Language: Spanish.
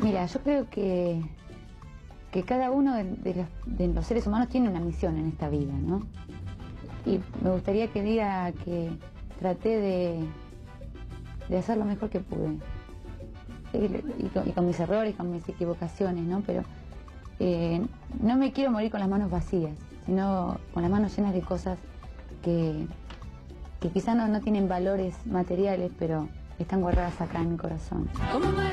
Mira, yo creo que cada uno de los seres humanos tiene una misión en esta vida, ¿no? Y me gustaría que diga que traté de hacer lo mejor que pude. Y con mis errores, con mis equivocaciones, ¿no? Pero no me quiero morir con las manos vacías, sino con las manos llenas de cosas que quizás no tienen valores materiales, pero están guardadas acá en mi corazón.